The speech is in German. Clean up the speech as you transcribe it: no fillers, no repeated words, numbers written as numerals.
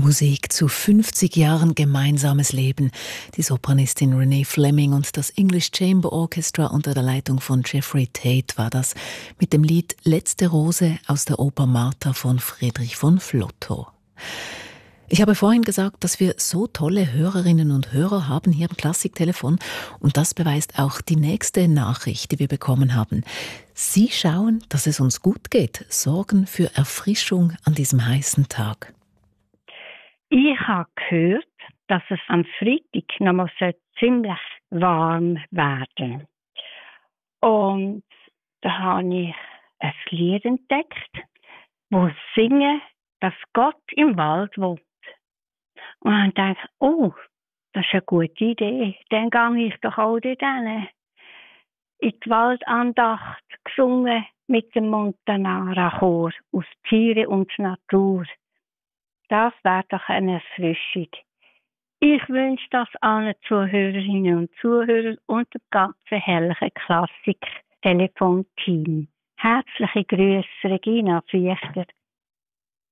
Musik zu 50 Jahren gemeinsames Leben. Die Sopranistin Renee Fleming und das English Chamber Orchestra unter der Leitung von Jeffrey Tate war das mit dem Lied Letzte Rose aus der Oper Martha von Friedrich von Flotho. Ich habe vorhin gesagt, dass wir so tolle Hörerinnen und Hörer haben hier im Klassiktelefon und das beweist auch die nächste Nachricht, die wir bekommen haben. Sie schauen, dass es uns gut geht, sorgen für Erfrischung an diesem heißen Tag. Ich habe gehört, dass es am Freitag noch mal ziemlich warm werden. Und da habe ich ein Lied entdeckt, wo singen, dass Gott im Wald wohnt. Und dann dachte ich, oh, das ist eine gute Idee. Dann gehe ich doch auch dorthin. In die Waldandacht gesungen mit dem Montanara-Chor aus Tiere und Natur. Das wäre doch eine Erfrischung. Ich wünsche das allen Zuhörerinnen und Zuhörern und dem ganzen herrlichen Klassik-Telefon-Team. Herzliche Grüße, Regina Fichter.